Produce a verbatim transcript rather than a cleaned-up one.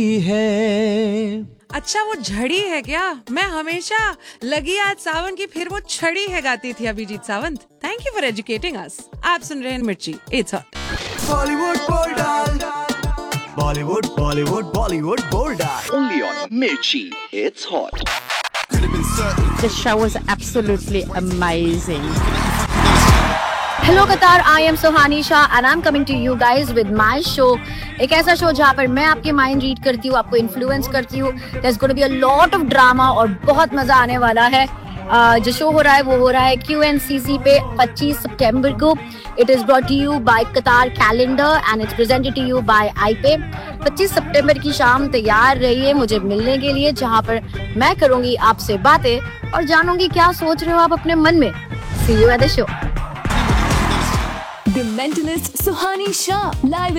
है। अच्छा वो झड़ी है क्या? मैं हमेशा लगी आज सावन की फिर वो छड़ी है गाती थी Abhijit Sawant. Thank you for educating अस। आप सुन रहे हैं मिर्ची, it's hot. Bollywood बोल्डाल, Bollywood Bollywood Bollywood बोल्डाल, Only on Mirchi, it's hot. The show was absolutely amazing. Hello Qatar, I am Sohani Shah and I'm coming to you guys with my show. एक ऐसा show जहाँ पर मैं आपके माइंड रीड करती हूँ, आपको इन्फ्लुएंस करती हूँ. There's going to be a lot of drama और बहुत मजा आने वाला है. uh, जो शो हो रहा है वो हो रहा है Q N C C पे पच्चीस सितंबर को. It is brought to you by Qatar Calendar and it's presented to you by I P A. पच्चीस सितंबर की शाम तैयार रहिए मुझे मिलने के लिए, जहाँ पर मैं करूँगी आपसे बातें और जानूंगी क्या सोच रहे हो आप अपने मन में. See you at the show. The Mentalist Sohani Shah live